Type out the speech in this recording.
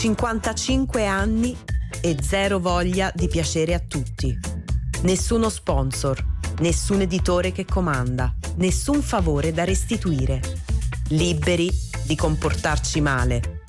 55 anni e zero voglia di piacere a tutti. Nessuno sponsor, nessun editore che comanda, nessun favore da restituire. Liberi di comportarci male.